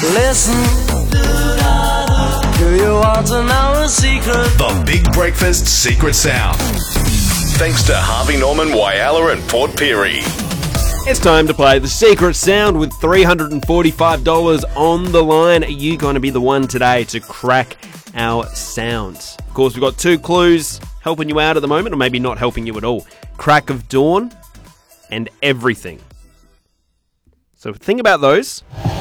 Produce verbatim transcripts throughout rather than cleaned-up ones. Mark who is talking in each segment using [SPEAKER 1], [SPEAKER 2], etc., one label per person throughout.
[SPEAKER 1] Listen, do you want to know a secret?
[SPEAKER 2] The Big Breakfast Secret Sound. Thanks to Harvey Norman, Whyalla and Port Pirie.
[SPEAKER 3] It's time to play the Secret Sound with three hundred forty-five dollars on the line. Are you going to be the one today to crack our sounds? Of course, we've got two clues helping you out at the moment, or maybe not helping you at all. Crack of dawn and everything. So think about those.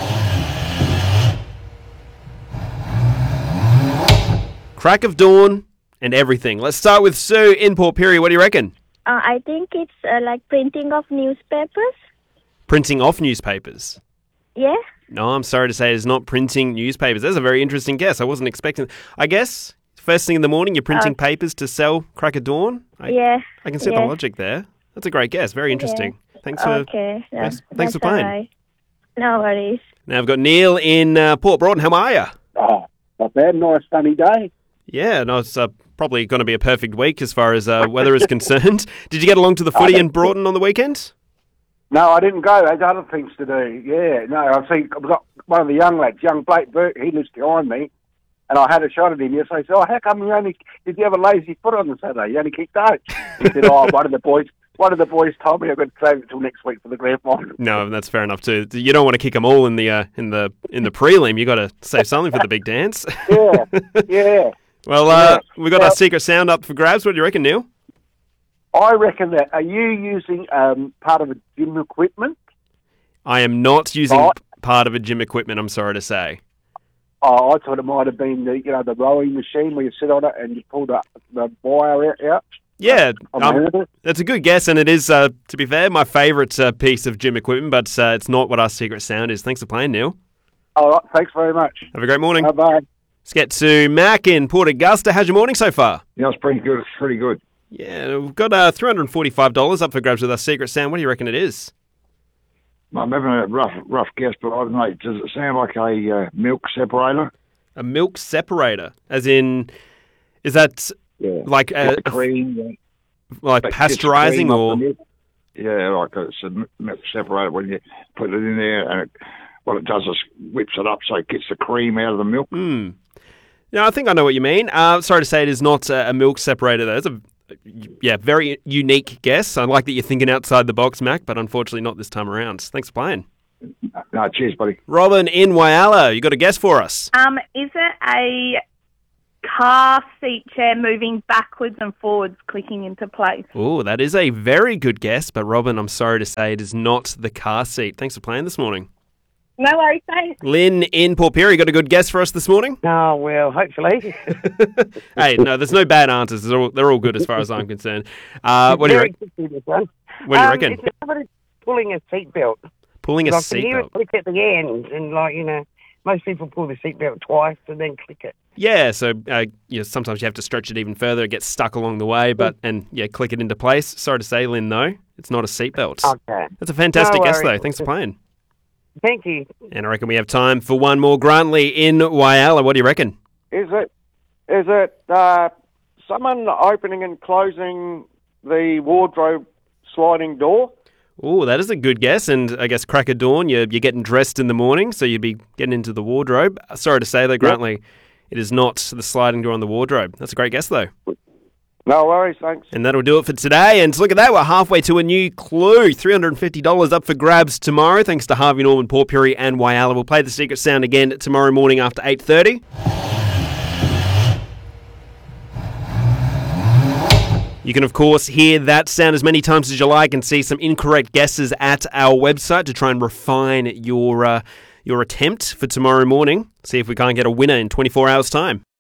[SPEAKER 3] Crack of dawn and everything. Let's start with Sue in Port Pirie. What do you reckon?
[SPEAKER 4] Uh, I think it's uh, like printing of newspapers.
[SPEAKER 3] Printing off newspapers.
[SPEAKER 4] Yeah?
[SPEAKER 3] No, I'm sorry to say it's not printing newspapers. That's a very interesting guess. I wasn't expecting... I guess first thing in the morning you're printing uh, papers to sell crack of dawn? I,
[SPEAKER 4] yeah.
[SPEAKER 3] I can see
[SPEAKER 4] yeah.
[SPEAKER 3] the logic there. That's a great guess. Very interesting.
[SPEAKER 4] Yeah.
[SPEAKER 3] Thanks for...
[SPEAKER 4] Okay. Yeah,
[SPEAKER 3] thanks, thanks for playing.
[SPEAKER 4] Right. No worries.
[SPEAKER 3] Now I've got Neil in uh, Port Broughton. How are you?
[SPEAKER 5] Oh, not bad. Nice sunny day.
[SPEAKER 3] Yeah, no, it's uh, probably going to be a perfect week as far as uh, weather is concerned. Did you get along to the footy in Broughton on the weekend?
[SPEAKER 5] No, I didn't go. I had other things to do. Yeah, no, I think I've got one of the young lads, young Blake Burke, he lives behind me, and I had a shot at him yesterday. He said, oh, how come you only, did you have a lazy foot on the Saturday? You only kicked eight. He said, oh, one of the boys... One of the boys told me I've got to save it till next week for the grand final.
[SPEAKER 3] No, that's fair enough too. You don't want to kick them all in the uh, in the in the prelim. You got to save something for the big dance.
[SPEAKER 5] Yeah, yeah.
[SPEAKER 3] Well, uh,
[SPEAKER 5] yeah.
[SPEAKER 3] we got
[SPEAKER 5] now,
[SPEAKER 3] our secret sound up for grabs. What do you reckon, Neil?
[SPEAKER 5] I reckon that. Are you using um, part of a gym equipment?
[SPEAKER 3] I am not using
[SPEAKER 5] right.
[SPEAKER 3] part of a gym equipment. I'm sorry to say.
[SPEAKER 5] Oh, I thought it might have been the you know the rowing machine where you sit on it and you pull the, the wire out. out.
[SPEAKER 3] Yeah, um, that's a good guess, and it is, uh, to be fair, my favourite uh, piece of gym equipment, but uh, it's not what our secret sound is. Thanks for playing, Neil.
[SPEAKER 5] All right, thanks very much.
[SPEAKER 3] Have a great morning.
[SPEAKER 5] Bye-bye.
[SPEAKER 3] Let's get to Mac in Port Augusta. How's your morning so far?
[SPEAKER 6] Yeah, it's pretty good. It's pretty good.
[SPEAKER 3] Yeah, we've got uh, three hundred forty-five dollars up for grabs with our secret sound. What do you reckon it is?
[SPEAKER 6] I'm having a rough rough guess, but I don't know. Does it sound like a uh, milk separator?
[SPEAKER 3] A milk separator? As in, is that...
[SPEAKER 6] Yeah.
[SPEAKER 3] Like, uh,
[SPEAKER 6] like cream, yeah.
[SPEAKER 3] like pasteurising or...
[SPEAKER 6] Yeah, like it's a milk separator when you put it in there and it, what it does is whips it up so it gets the cream out of the milk.
[SPEAKER 3] Hmm. Yeah, I think I know what you mean. Uh, sorry to say it is not a, a milk separator though. It's a yeah, very unique guess. I like that you're thinking outside the box, Mac, but unfortunately not this time around. Thanks for playing.
[SPEAKER 6] No, cheers, buddy.
[SPEAKER 3] Robin in Whyalla, you got a guess for us?
[SPEAKER 7] Um, is it a car seat chair moving backwards and forwards, clicking into place?
[SPEAKER 3] Oh, that is a very good guess, but Robin, I'm sorry to say it is not the car seat. Thanks for playing this morning.
[SPEAKER 7] No worries, thanks.
[SPEAKER 3] Lynn in Port Pirie, got a good guess for us this morning?
[SPEAKER 8] Oh, well, hopefully.
[SPEAKER 3] Hey, no, there's no bad answers. They're all, they're all good as far as I'm concerned. Uh, what do you reckon? What do you
[SPEAKER 8] um,
[SPEAKER 3] reckon?
[SPEAKER 8] It's somebody pulling a seatbelt.
[SPEAKER 3] Pulling a
[SPEAKER 8] like, I can hear
[SPEAKER 3] seatbelt?
[SPEAKER 8] it click at the end, and, like, you know, most people pull the seatbelt twice and then click it.
[SPEAKER 3] Yeah, so uh, you know, sometimes you have to stretch it even further. It gets stuck along the way, but and yeah, click it into place. Sorry to say, Lynn, though, it's not a seatbelt.
[SPEAKER 8] Okay.
[SPEAKER 3] That's a fantastic
[SPEAKER 8] No
[SPEAKER 3] guess,
[SPEAKER 8] worries.
[SPEAKER 3] though. Thanks for playing.
[SPEAKER 8] Thank you.
[SPEAKER 3] And I reckon we have time for one more. Grantley in Whyalla, what do you reckon?
[SPEAKER 9] Is it is it uh, someone opening and closing the wardrobe sliding door?
[SPEAKER 3] Oh, that is a good guess. And I guess crack of dawn, you're, you're getting dressed in the morning, so you'd be getting into the wardrobe. Sorry to say, though, Grantley, yep. It is not the sliding door on the wardrobe. That's a great guess, though.
[SPEAKER 9] No worries, thanks.
[SPEAKER 3] And that'll do it for today. And look at that, we're halfway to a new clue. three hundred fifty dollars up for grabs tomorrow, thanks to Harvey Norman, Port Pirie and Whyalla. We'll play the secret sound again tomorrow morning after eight thirty. You can, of course, hear that sound as many times as you like and see some incorrect guesses at our website to try and refine your uh, your attempt for tomorrow morning. See if we can't get a winner in twenty-four hours' time.